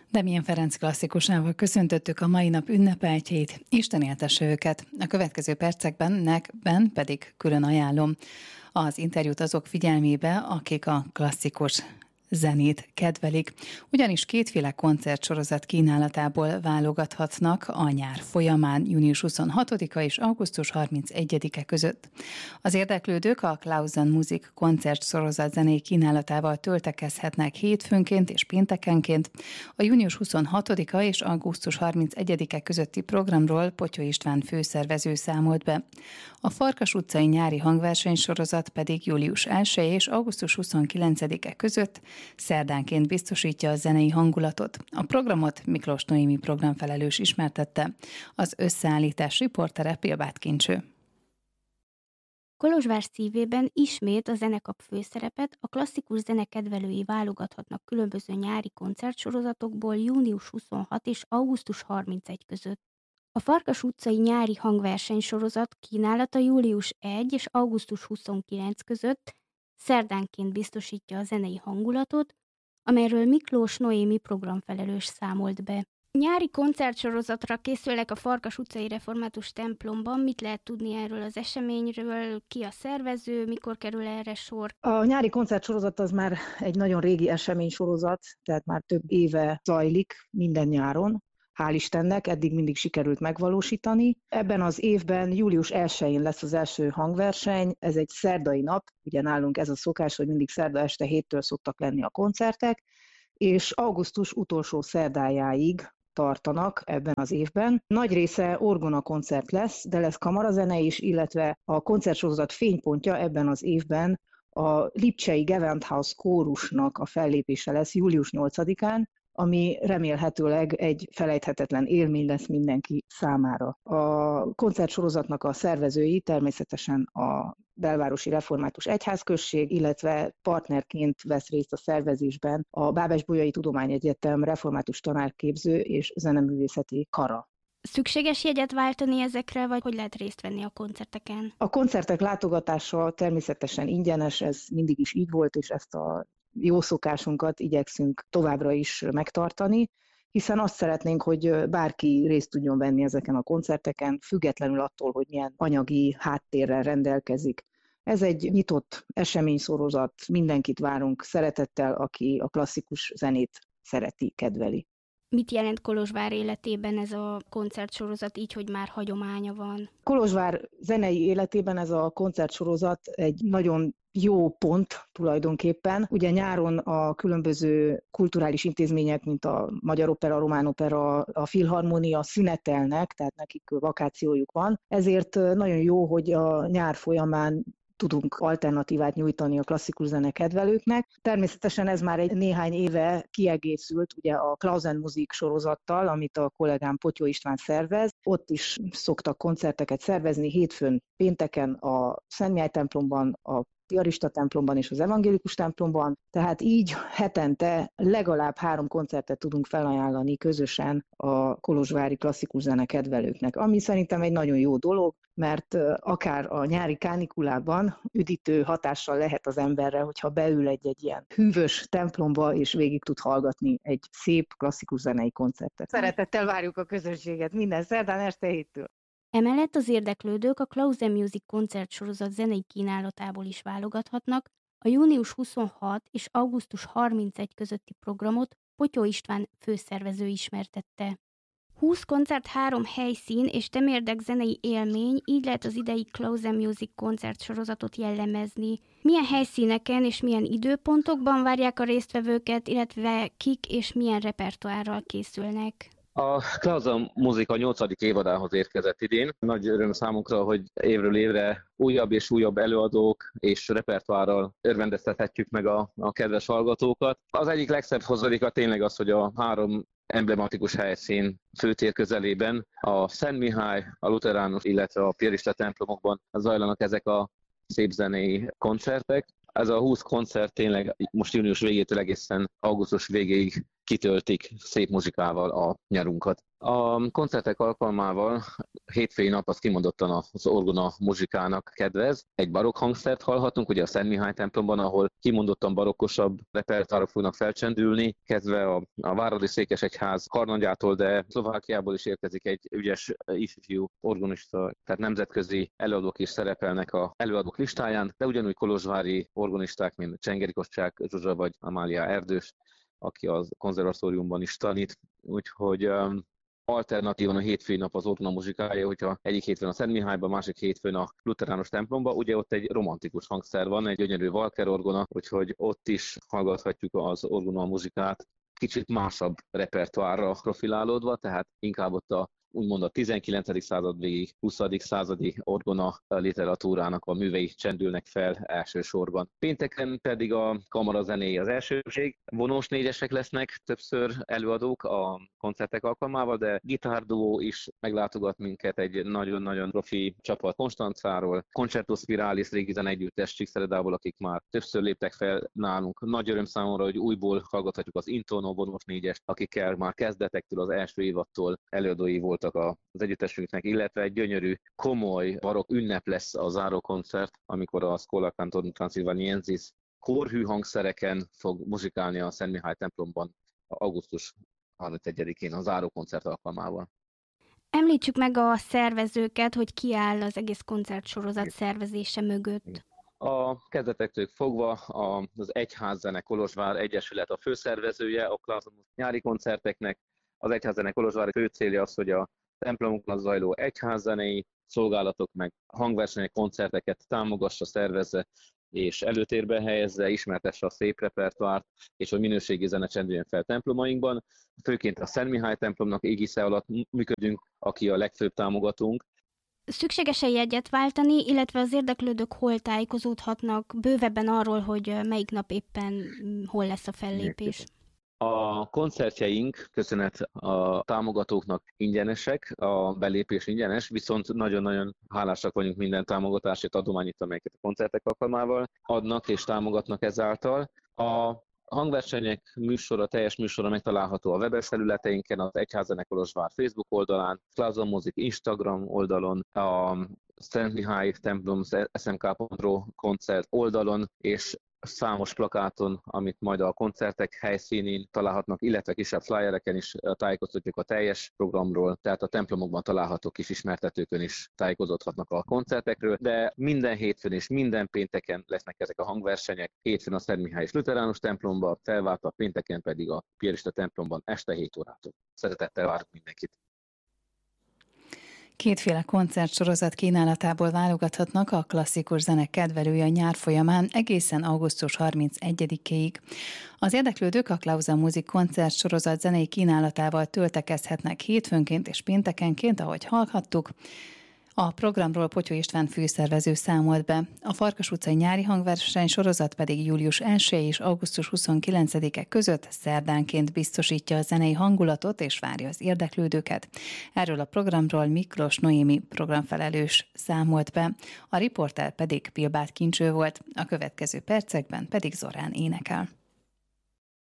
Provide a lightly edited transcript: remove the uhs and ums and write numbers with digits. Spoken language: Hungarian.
Damien Ferenc klasszikusával köszöntöttük a mai nap ünnepeltjét, Isten éltesse őket. A következő percekben pedig külön ajánlom az interjút azok figyelmébe, akik a klasszikus zenét kedvelik, ugyanis kétféle koncertsorozat kínálatából válogathatnak a nyár folyamán június 26-a és augusztus 31-e között. Az érdeklődők a Klausen Musik koncertsorozat zenei kínálatával töltekezhetnek hétfőnként és péntekenként. A június 26-a és augusztus 31-e közötti programról Potyó István főszervező számolt be. A Farkas utcai nyári hangversenysorozat pedig július 1 és augusztus 29-e között szerdánként biztosítja a zenei hangulatot. A programot Miklós Noémi programfelelős ismertette, az összeállítás riportere Pilbát Kincső. Kolozsvár szívében ismét a zene kap főszerepet, a klasszikus zene kedvelői válogathatnak különböző nyári koncertsorozatokból június 26 és augusztus 31 között. A Farkas utcai nyári hangversenysorozat kínálata július 1 és augusztus 29 között szerdánként biztosítja a zenei hangulatot, amelyről Miklós Noémi programfelelős számolt be. Nyári koncertsorozatra készülnek a Farkas utcai református templomban. Mit lehet tudni erről az eseményről? Ki a szervező? Mikor kerül erre sor? A nyári koncertsorozat az már egy nagyon régi eseménysorozat, tehát már több éve zajlik minden nyáron. Hál' Istennek, eddig mindig sikerült megvalósítani. Ebben az évben július 1-én lesz az első hangverseny, ez egy szerdai nap, ugye nálunk ez a szokás, hogy mindig szerda este 7-től szoktak lenni a koncertek, és augusztus utolsó szerdájáig tartanak ebben az évben. Nagy része orgona koncert lesz, de lesz kamarazene is, illetve a koncertsorozat fénypontja ebben az évben a lipcsei Gewandhaus kórusnak a fellépése lesz július 8-án, ami remélhetőleg egy felejthetetlen élmény lesz mindenki számára. A koncertsorozatnak a szervezői természetesen a Belvárosi Református Egyházközség, illetve partnerként vesz részt a szervezésben a Bábes-Bolyai Tudományegyetem Református Tanárképző és Zeneművészeti Kara. Szükséges jegyet váltani ezekre, vagy hogy lehet részt venni a koncerteken? A koncertek látogatása természetesen ingyenes, ez mindig is így volt, és ezt a jó szokásunkat igyekszünk továbbra is megtartani, hiszen azt szeretnénk, hogy bárki részt tudjon venni ezeken a koncerteken, függetlenül attól, hogy milyen anyagi háttérrel rendelkezik. Ez egy nyitott eseménysorozat, mindenkit várunk szeretettel, aki a klasszikus zenét szereti, kedveli. Mit jelent Kolozsvár életében ez a koncertsorozat, így, hogy már hagyománya van? Kolozsvár zenei életében ez a koncertsorozat egy nagyon jó pont tulajdonképpen. Ugye nyáron a különböző kulturális intézmények, mint a Magyar Opera, Román Opera, a Filharmonia szünetelnek, tehát nekik vakációjuk van. Ezért nagyon jó, hogy a nyár folyamán tudunk alternatívát nyújtani a klasszikus zene kedvelőknek. Természetesen ez már egy néhány éve kiegészült ugye a Klausen Musik sorozattal, amit a kollégám Potyó István szervez. Ott is szoktak koncerteket szervezni, hétfőn, pénteken a Szent Mihály templomban, a Piarista templomban és az evangélikus templomban, tehát így hetente legalább 3 koncertet tudunk felajánlani közösen a kolozsvári klasszikus zene kedvelőknek, ami szerintem egy nagyon jó dolog, mert akár a nyári kánikulában üdítő hatással lehet az emberre, hogyha beül egy ilyen hűvös templomba és végig tud hallgatni egy szép klasszikus zenei koncertet. Szeretettel várjuk a közönséget minden szerdán este 7-től. Emellett az érdeklődők a Klausen Music koncertsorozat zenei kínálatából is válogathatnak. A június 26 és augusztus 31 közötti programot Potyó István főszervező ismertette. 20 koncert, 3 helyszín és temérdek zenei élmény, így lehet az idei Klausen Music koncertsorozatot jellemezni. Milyen helyszíneken és milyen időpontokban várják a résztvevőket, illetve kik és milyen repertoárral készülnek? A Klausen Musik a 8. évadához érkezett idén. Nagy öröm számunkra, hogy évről évre újabb és újabb előadók és repertoárral örvendeztethetjük meg a kedves hallgatókat. Az egyik legszebb hozadéka tényleg az, hogy a 3 emblematikus helyszín főtér közelében, a Szent Mihály, a Lutheránus, illetve a Piarista templomokban zajlanak ezek a szép zenei koncertek. Ez a 20 koncert tényleg most június végétől egészen augusztus végéig kitöltik szép muzsikával a nyarunkat. A koncertek alkalmával hétfői nap az kimondottan az orgona muzsikának kedvez. Egy barokk hangszert hallhatunk, ugye a Szent Mihály templomban, ahol kimondottan barokkosabb repertoárok fognak felcsendülni, kezdve a Váradi Székesegyház karnaggyától, de Szlovákiából is érkezik egy ügyes ifjú orgonista, tehát nemzetközi előadók is szerepelnek az előadók listáján, de ugyanúgy kolozsvári orgonisták, mint Csengeri Kossák Zsuzsa vagy Amália Erdős, aki az konzervatóriumban is tanít, úgyhogy alternatívan a hétfői nap az orgona muzsikája, hogyha egyik hétfőn a Szent Mihályban, másik hétfőn a Luterános templomban, ugye ott egy romantikus hangszer van, egy gyönyörű Walker orgona, úgyhogy ott is hallgathatjuk az orgona muzsikát, kicsit másabb repertoárra profilálódva, tehát inkább ott úgymond a 19. század végig 20. századi orgona literatúrának a művei csendülnek fel elsősorban. Pénteken pedig a kamarazené az elsőség. Vonós négyesek lesznek többször előadók a koncertek alkalmával, de gitárduó is meglátogat minket, egy nagyon-nagyon profi csapat Konstancáról, Concerto Spiralis régi zeneegyüttes Csíkszeredából, akik már többször léptek fel nálunk. Nagy öröm számomra, hogy újból hallgathatjuk az Intono vonós négyest, akikkel már kezdetektől az első évattól előadói voltak az együttesünknek, illetve egy gyönyörű, komoly barokk ünnep lesz a zárókoncert, amikor a Schola Cantorum Transylvaniensis kórhű hangszereken fog muzsikálni a Szent Mihály templomban augusztus 31-én a zárókoncert alkalmával. Említsük meg a szervezőket, hogy ki áll az egész koncertsorozat szervezése mögött. A kezdetektől fogva az Egyházzene Kolozsvár Egyesület a főszervezője a Klauzamus nyári koncerteknek. Az Egyházzene Kolozsvár fő célja az, hogy a templomokban zajló egyházzenei szolgálatok meg hangversenyek, koncerteket támogassa, szervezze és előtérbe helyezze, ismertesse a szép repertoárt, és hogy minőségi zene csendüljön fel templomainkban. Főként a Szent Mihály templomnak égisze alatt működünk, aki a legfőbb támogatónk. Szükséges-e jegyet váltani, illetve az érdeklődők hol tájékozódhatnak bővebben arról, hogy melyik nap éppen hol lesz a fellépés? A koncertjeink, köszönet a támogatóknak ingyenesek, a belépés ingyenes, viszont nagyon-nagyon hálásak vagyunk minden támogatásért, adományit, amelyeket a koncertek alkalmával adnak és támogatnak ezáltal. A hangversenyek műsora, teljes műsora megtalálható a webes felületeinken, az Egyházzene Kolozsvár Facebook oldalán, Klauza Music Instagram oldalon, a Szent Mihály templom smk.ro koncert oldalon, és számos plakáton, amit majd a koncertek helyszínén találhatnak, illetve kisebb flyereken is tájékoztatjuk a teljes programról, tehát a templomokban található kis ismertetőkön is tájékozódhatnak a koncertekről, de minden hétfőn és minden pénteken lesznek ezek a hangversenyek. Hétfőn a Szent Mihály és Luterános templomban, felváltva pénteken pedig a piarista templomban este 7 órától. Szeretettel várunk mindenkit! Kétféle koncertsorozat kínálatából válogathatnak a klasszikus zene kedvelői a nyár folyamán egészen augusztus 31-ig. Az érdeklődők a Klauza Music koncertsorozat zenei kínálatával töltekezhetnek hétfőnként és péntekenként, ahogy hallhattuk. A programról Potyó István főszervező számolt be. A Farkas utcai nyári hangverseny sorozat pedig július 1 és augusztus 29-e között szerdánként biztosítja a zenei hangulatot és várja az érdeklődőket. Erről a programról Miklós Noémi programfelelős számolt be, a riporter pedig Pilbáth Kincső volt, a következő percekben pedig Zorán énekel.